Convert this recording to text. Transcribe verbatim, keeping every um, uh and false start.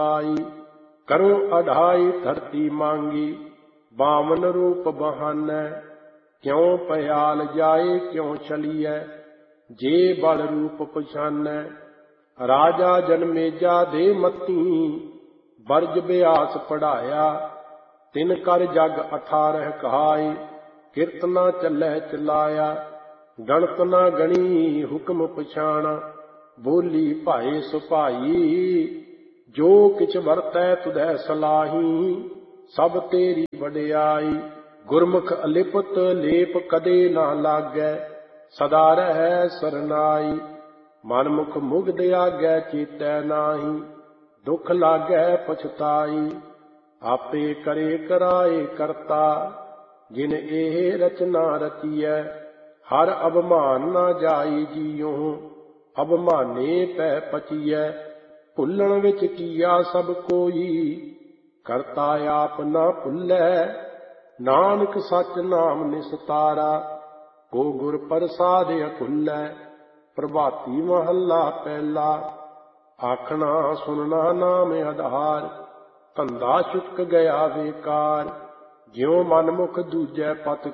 आई। करो अढ़ाई धरती मांगी, बावन रूप बहानै। क्यों पयाल जाए क्यों चलिए, जे बल रूप पछानै। राजा जनमेजा दे मती, बरज ब्यास पढ़ाया। तिन कर जग अठारह कहाई, किरतना चलै चलाया। गणत ना गणी हुक्म पछाणा, बोली भाए सुभाई। जो किछ वरतै तुधै सलाही, सब तेरी वडियाई। गुरमुख अलिपत लेप कदे ना लागै, सदा रहै सरनाई। मनमुख मुग्ध आगै चेतै नाही, दुख लागै पछताई। आपे करे कराए करता, जिन एह रचना रचियै। हर अभिमान ना जाई जियो, अभिमाने पै पचियै। भुलण विच कीया सब कोई, करता आप ना भुलै। नानक सच नाम निस्तारा, को गुर प्रसाद अकुलै। प्रभाती महला पहला, आखना सुनना नाम आधार। धंधा चुक गया बेकार, ज्यों मनमुख दूजै पत